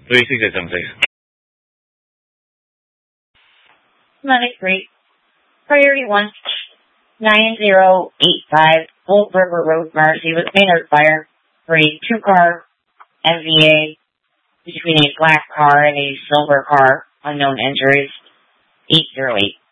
36.6. Money Creek. Priority 1, 9085, Old River Road, Marcy, with Maynard Fire for a 2-car MVA between a black car and a silver car. Unknown injuries. 808.